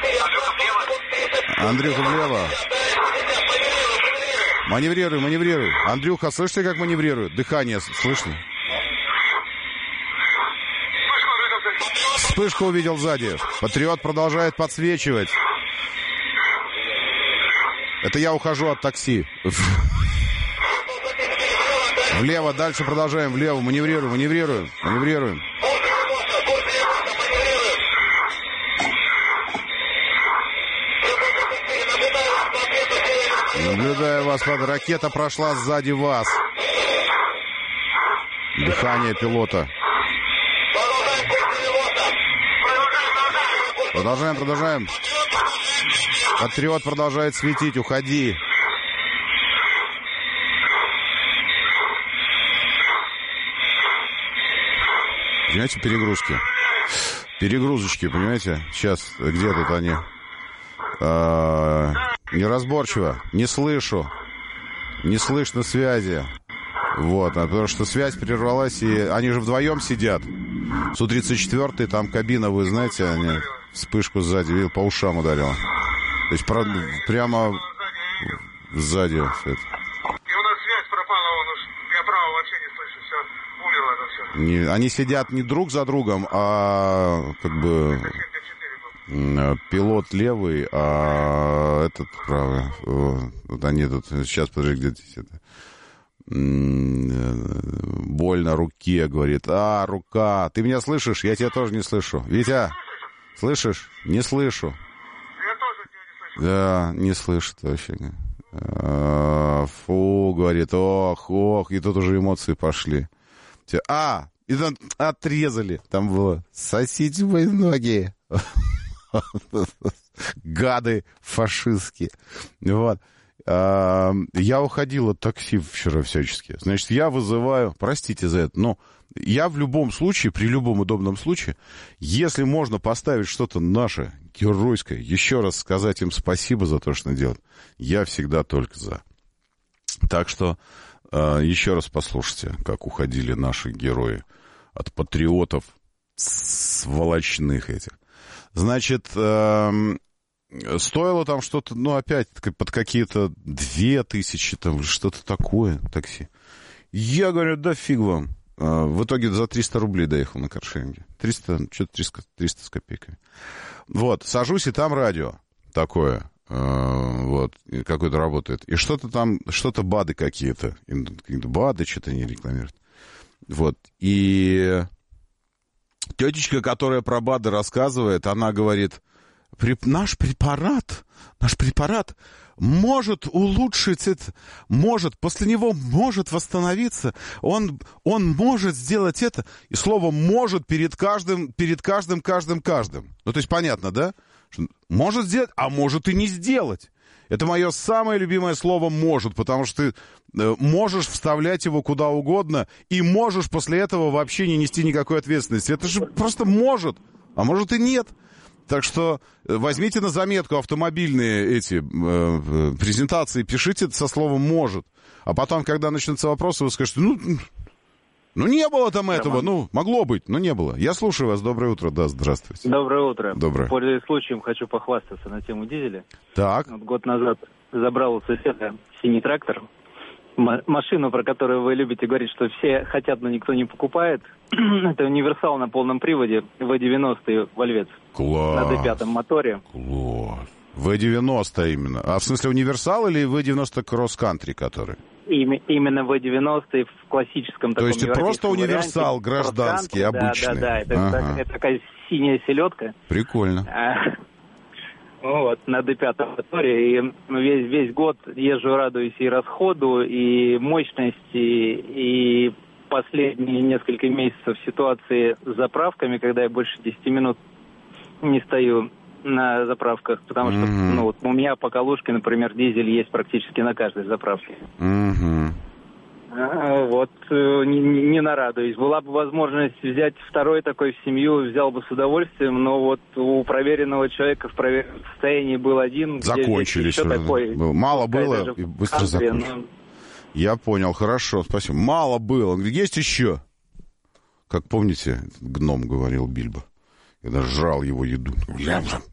Андрюха, влево. Маневрируй, маневрируй. Андрюха, слышите, как маневрирует? Дыхание слышно? Вспышку увидел сзади. Патриот продолжает подсвечивать. Это я ухожу от такси. Влево, дальше продолжаем. Влево, маневрируем, маневрируем, маневрируем. Наблюдаю вас, ракета прошла сзади вас. Дыхание пилота. Продолжаем, продолжаем. Патриот продолжает светить, уходи. Понимаете, перегрузки. Перегрузочки, понимаете? Сейчас, где тут они? Неразборчиво. Не слышу. Не слышно связи. Вот, потому что связь прервалась, и они же вдвоем сидят. Су-34, там кабина, вы знаете, они вспышку сзади, видел, по ушам ударила. То есть прямо сзади все это. И у нас связь пропала, я право вообще не слышу, все, умерло это все. Они сидят не друг за другом, а как бы пилот левый, а этот правый. Вот они тут, сейчас, подожди, где здесь это? Боль на руке, говорит. Рука. Ты меня слышишь? Я тебя тоже не слышу. Витя, слышишь? Не слышу. Я тоже тебя не слышу. Да, не слышит вообще. Фу, говорит, ох, и тут уже эмоции пошли. И там отрезали. Там было: сосите мои ноги. Гады фашистские. Вот. Я уходил от такси вчера всячески. Значит, я вызываю, простите за это, но я в любом случае, при любом удобном случае, если можно поставить что-то наше, геройское, еще раз сказать им спасибо за то, что они делают, я всегда только за. Так что еще раз послушайте, как уходили наши герои от патриотов сволочных этих. Значит, стоило там что-то, опять под какие-то 2000, там что-то такое такси. Я говорю, да фиг вам. В итоге за 300 рублей доехал на каршеринге. 300 с копейками. Вот, сажусь, и там радио такое, вот, какое-то работает. И что-то там, БАДы какие-то. БАДы что-то не рекламируют. Вот, и тетечка, которая про БАДы рассказывает, она говорит: наш препарат может улучшить это, после него может восстановиться, он может сделать это. И слово «может» перед каждым. Ну, то есть понятно, да? Что может сделать, а может и не сделать. Это мое самое любимое слово «может», потому что ты можешь вставлять его куда угодно и можешь после этого вообще не нести никакой ответственности. Это же просто «может», а может и нет. Так что возьмите на заметку автомобильные эти презентации, пишите со словом «может». А потом, когда начнутся вопросы, вы скажете: ну не было там этого, могло быть, но не было. Я слушаю вас, доброе утро, да, здравствуйте. Доброе утро. Доброе. Пользуясь случаем, хочу похвастаться на тему дизеля. Так. Год назад забрал у соседа синий трактор. Машину, про которую вы любите говорить, что все хотят, но никто не покупает. Это универсал на полном приводе, В-90 Вольвец. Класс. На D5 моторе. Класс. В-90 именно. А в смысле универсал или В-90 кросс-кантри который? Именно В-90 в классическом таком. То есть просто универсал гражданский, обычный. Да. Это такая синяя селедка. Прикольно. Вот, на D5 моторе, и весь год езжу, радуюсь и расходу, и мощности, и последние несколько месяцев ситуации с заправками, когда я больше 10 минут не стою на заправках, потому что у меня по Калужке, например, дизель есть практически на каждой заправке. Вот, не нарадуюсь. Была бы возможность взять второй такой в семью, взял бы с удовольствием, но вот у проверенного человека в проверенном состоянии был один. Закончились уже. Такой, мало было и быстро закончилось. Я понял, хорошо, спасибо. Мало было. Он говорит: есть еще. Как помните, гном говорил Бильбо, когда жрал его еду.